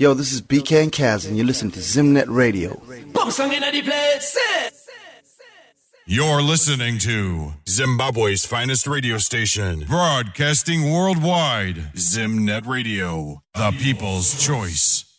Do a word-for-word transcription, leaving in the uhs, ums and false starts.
Yo, this is B K and Kaz, and you listen to Zimnet Radio. You're listening to Zimbabwe's finest radio station, broadcasting worldwide. Zimnet Radio, the people's choice.